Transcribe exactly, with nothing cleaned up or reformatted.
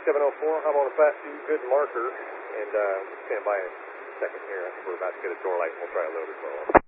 seven oh four, I'm on a fast two, good marker, and uh, stand by a second here. We're about to get a door light, and we'll try a little bit more.